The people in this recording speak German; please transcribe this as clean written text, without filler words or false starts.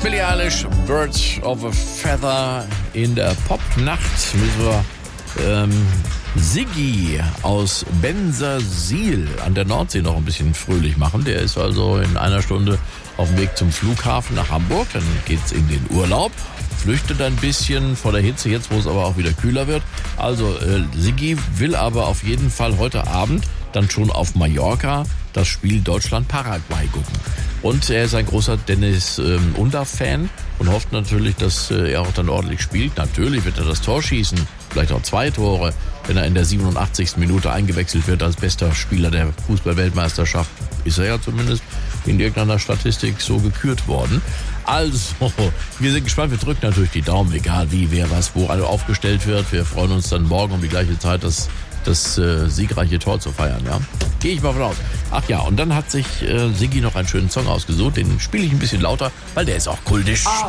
Billie Eilish, Birds of a Feather in der Popnacht müssen wir Siggi aus Bensersiel an der Nordsee noch ein bisschen fröhlich machen. Der ist also in einer Stunde auf dem Weg zum Flughafen nach Hamburg. Dann geht's in den Urlaub. Flüchtet ein bisschen vor der Hitze, jetzt wo es aber auch wieder kühler wird. Also Siggi will aber auf jeden Fall heute Abend dann schon auf Mallorca das Spiel Deutschland-Paraguay gucken. Und er ist ein großer Dennis Undaff-Fan und hofft natürlich, dass er auch dann ordentlich spielt. Natürlich wird er das Tor schießen, vielleicht auch 2 Tore, wenn er in der 87. Minute eingewechselt wird als bester Spieler der Fußball-Weltmeisterschaft. Ist er ja zumindest in irgendeiner Statistik so gekürt worden. Also, wir sind gespannt, wir drücken natürlich die Daumen, egal wie, wer, was, wo aufgestellt wird. Wir freuen uns dann morgen um die gleiche Zeit, das siegreiche Tor zu feiern, ja. Gehe ich mal von aus. Ach ja, und dann hat sich Siggi noch einen schönen Song ausgesucht, den spiele ich ein bisschen lauter, weil der ist auch kultisch.